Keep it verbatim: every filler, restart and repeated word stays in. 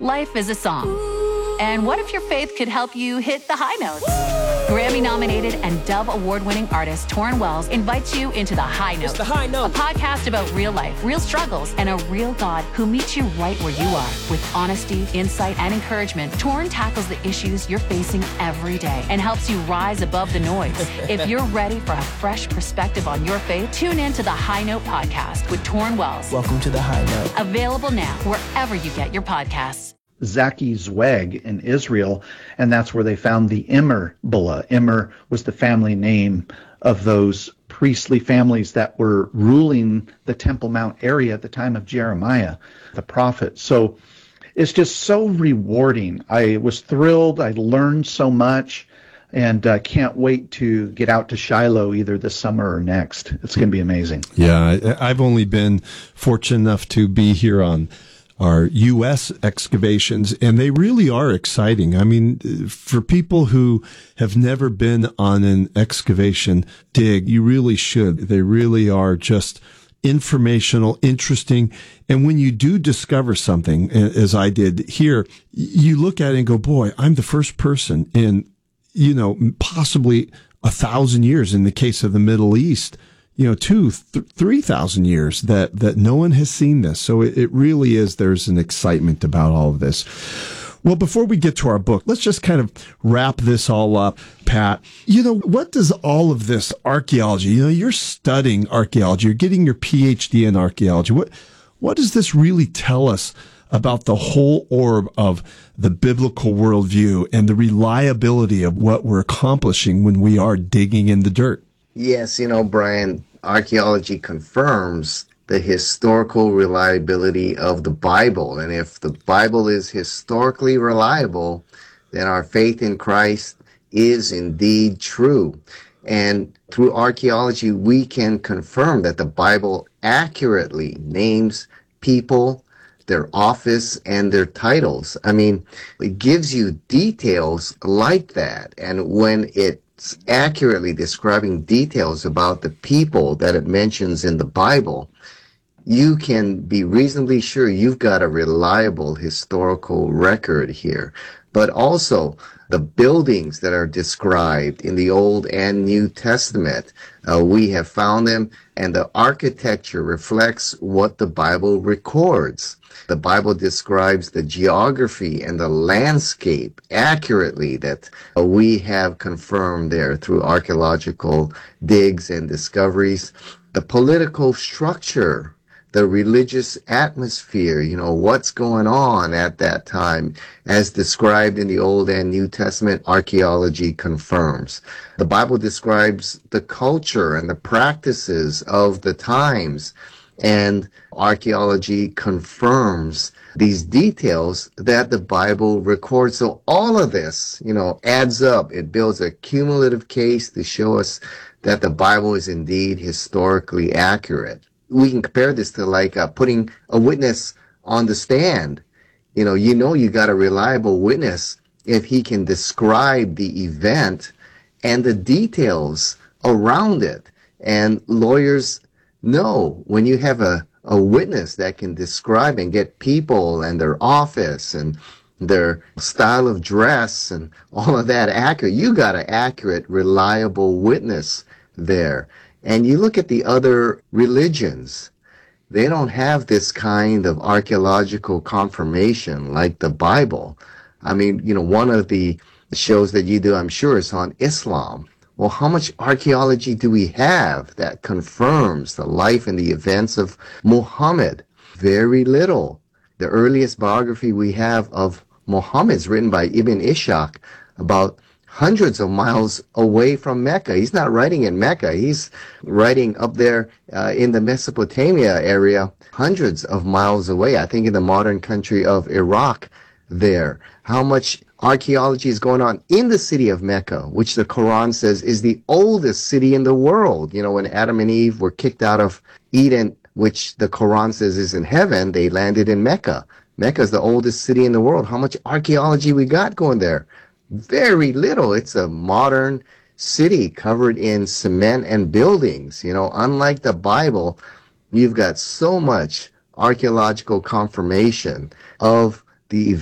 Life is a song. And what if your faith could help you hit the high notes? Grammy-nominated and Dove Award-winning artist Torrin Wells invites you into The High Note. It's The High Note. A podcast about real life, real struggles, and a real God who meets you right where you are. With honesty, insight, and encouragement, Torrin tackles the issues you're facing every day and helps you rise above the noise. If you're ready for a fresh perspective on your faith, tune in to The High Note podcast with Torrin Wells. Welcome to The High Note. Available now wherever you get your podcasts. Zaki Zweg in Israel, and that's where they found the Immer Bulla. Immer was the family name of those priestly families that were ruling the Temple Mount area at the time of Jeremiah, the prophet. So it's just so rewarding. I was thrilled. I learned so much, and uh, can't wait to get out to Shiloh either this summer or next. It's going to be amazing. Yeah, I've only been fortunate enough to be here on our U S excavations, and they really are exciting. I mean, for people who have never been on an excavation dig, you really should. They really are just informational, interesting. And when you do discover something, as I did here, you look at it and go, boy, I'm the first person in, you know, possibly a thousand years in the case of the Middle East, you know, two, th- three thousand years that, that no one has seen this. So it, it really is, there's an excitement about all of this. Well, before we get to our book, let's just kind of wrap this all up, Pat. You know, what does all of this archaeology, you know, you're studying archaeology, you're getting your P H D in archaeology. What, what does this really tell us about the whole orb of the biblical worldview and the reliability of what we're accomplishing when we are digging in the dirt? Yes, you know, Brian, archaeology confirms the historical reliability of the Bible. And if the Bible is historically reliable, then our faith in Christ is indeed true. And through archaeology, we can confirm that the Bible accurately names people, their office, and their titles. I mean, it gives you details like that. And when it accurately describing details about the people that it mentions in the Bible, you can be reasonably sure you've got a reliable historical record here. But also the buildings that are described in the Old and New Testament, uh, we have found them, and the architecture reflects what the Bible records. The Bible describes the geography and the landscape accurately that uh, we have confirmed there through archaeological digs and discoveries. The political structure, the religious atmosphere, you know, what's going on at that time, as described in the Old and New Testament, archaeology confirms. The Bible describes the culture and the practices of the times, and archaeology confirms these details that the Bible records. So all of this, you know, adds up. It builds a cumulative case to show us that the Bible is indeed historically accurate. We can compare this to like uh, putting a witness on the stand. You know, you know you got a reliable witness if he can describe the event and the details around it. And lawyers know when you have a, a witness that can describe and get people and their office and their style of dress and all of that accurate, you got an accurate, reliable witness there. And you look at the other religions, they don't have this kind of archaeological confirmation like the Bible. I mean, you know, one of the shows that you do, I'm sure, is on Islam. Well, how much archaeology do we have that confirms the life and the events of Muhammad? Very little. The earliest biography we have of Muhammad is written by Ibn Ishaq about hundreds of miles away from Mecca. He's not writing in Mecca. He's writing up there uh, in the Mesopotamia area, hundreds of miles away, I think in the modern country of Iraq there. How much archaeology is going on in the city of Mecca, which the Quran says is the oldest city in the world. You know, when Adam and Eve were kicked out of Eden, which the Quran says is in heaven, they landed in Mecca. Mecca is the oldest city in the world. How much archaeology we got going there? Very little. It's a modern city covered in cement and buildings. You know, unlike the Bible, you've got so much archaeological confirmation of the